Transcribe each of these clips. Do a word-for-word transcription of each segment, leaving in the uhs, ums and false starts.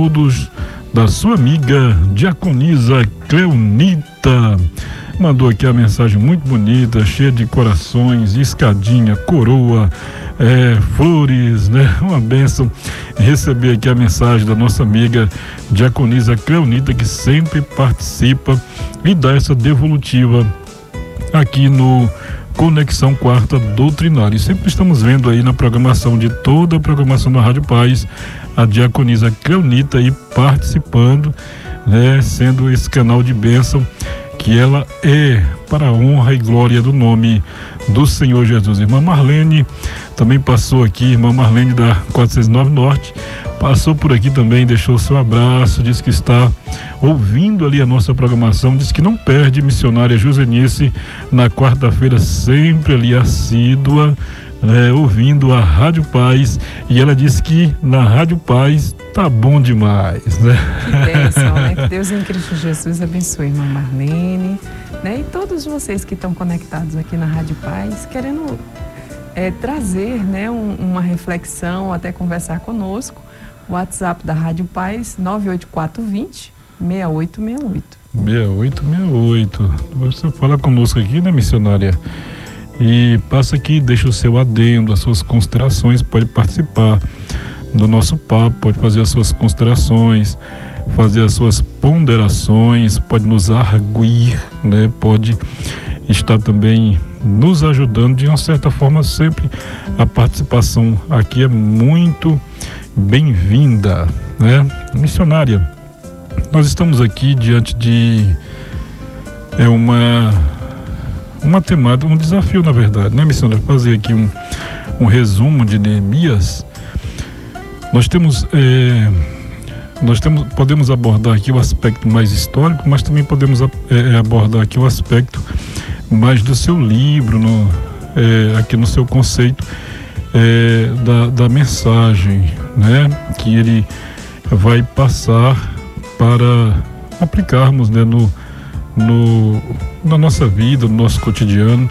todos, da sua amiga Diaconisa Cleonita. Mandou aqui a mensagem muito bonita, cheia de corações, escadinha, coroa, é, flores, né? Uma bênção receber aqui a mensagem da nossa amiga Diaconisa Cleonita, que sempre participa e dá essa devolutiva aqui no Conexão Quarta Doutrinária. E sempre estamos vendo aí na programação de toda a programação da Rádio Paz, a Diaconisa Cleonita aí participando, né? Sendo esse canal de bênção que ela é, para a honra e glória do nome do Senhor Jesus. Irmã Marlene também passou aqui, irmã Marlene da quatrocentos e nove Norte, passou por aqui também, deixou seu abraço, disse que está ouvindo ali a nossa programação, disse que não perde missionária Josenice na quarta-feira, sempre ali assídua, é, ouvindo a Rádio Paz, e ela disse que na Rádio Paz tá bom demais, né? Que bênção, né? Que Deus em Cristo Jesus abençoe, irmã Marlene, né? E todos vocês que estão conectados aqui na Rádio Paz, querendo é, trazer, né, um, uma reflexão, até conversar conosco. O WhatsApp da Rádio Paz, nove oito quatro dois zero, seis oito seis oito. seis oito seis oito. Você fala conosco aqui, né, missionária? E passa aqui, deixa o seu adendo, as suas considerações, pode participar do nosso papo, pode fazer as suas considerações, fazer as suas ponderações, pode nos arguir, né? Pode estar também nos ajudando de uma certa forma. Sempre a participação aqui é muito bem-vinda, né? Missionária, nós estamos aqui diante de é uma uma temática, um desafio, na verdade, né, missionária? Fazer aqui um, um resumo de Neemias. Nós temos é, nós temos, podemos abordar aqui o aspecto mais histórico, mas também podemos é, abordar aqui o aspecto mais do seu livro, no, é, aqui no seu conceito é, da, da mensagem, né, que ele vai passar para aplicarmos, né, no, no, na nossa vida, no nosso cotidiano.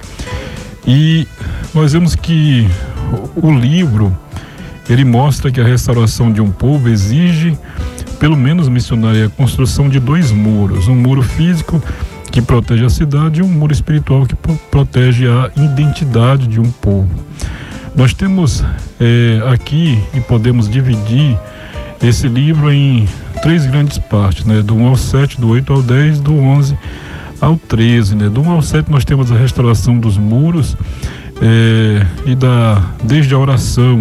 E nós vemos que o, o livro, ele mostra que a restauração de um povo exige, pelo menos, missionária, a construção de dois muros, um muro físico que protege a cidade e um muro espiritual que protege a identidade de um povo. Nós temos é, aqui, e podemos dividir esse livro em três grandes partes, né? Do um ao sete, do oito ao dez, do onze ao treze, né? Do um ao sete nós temos a restauração dos muros, é, e da, desde a oração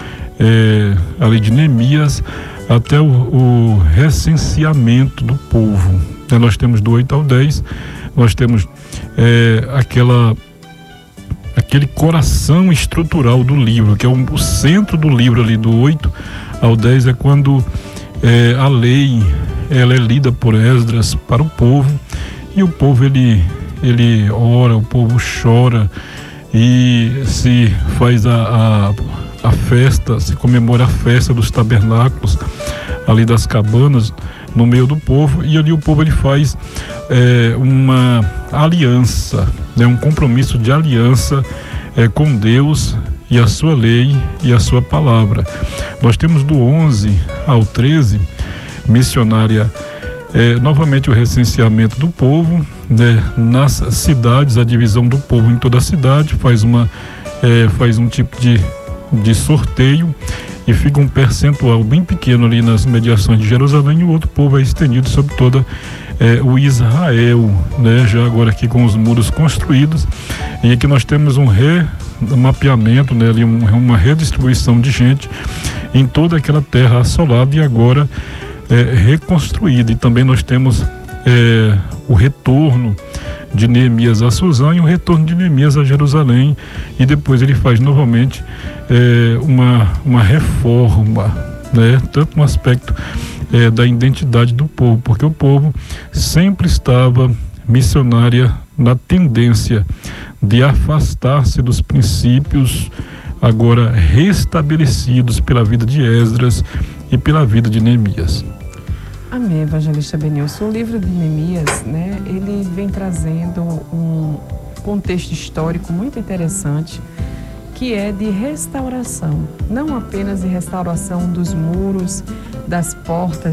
é, ali de Neemias até o, o recenseamento do povo. Então, nós temos do oito ao dez, nós temos é, aquela aquele coração estrutural do livro, que é o, o centro do livro ali, do oito ao dez, é quando é, a lei ela é lida por Esdras para o povo, e o povo ele, ele ora, o povo chora e se faz a, a, a festa, se comemora a festa dos tabernáculos ali das cabanas no meio do povo, e ali o povo ele faz é, uma aliança, né, um compromisso de aliança é, com Deus e a sua lei e a sua palavra. Nós temos do onze ao treze, missionária, é, novamente o recenseamento do povo, né, nas cidades, a divisão do povo em toda a cidade, faz, uma, é, faz um tipo de, de sorteio, e fica um percentual bem pequeno ali nas mediações de Jerusalém, e o outro povo é estendido sobre toda é, o Israel, né? Já agora aqui com os muros construídos, e aqui nós temos um remapeamento, né? Ali um, uma redistribuição de gente em toda aquela terra assolada e agora é, reconstruída. E também nós temos é, o retorno de Neemias a Suzã e o retorno de Neemias a Jerusalém, e depois ele faz novamente é, uma, uma reforma, né? Tanto no aspecto é, da identidade do povo, porque o povo sempre estava, missionária, na tendência de afastar-se dos princípios agora restabelecidos pela vida de Esdras e pela vida de Neemias. Amém, evangelista Benilson. O livro de Neemias, né, ele vem trazendo um contexto histórico muito interessante, que é de restauração, não apenas de restauração dos muros, das portas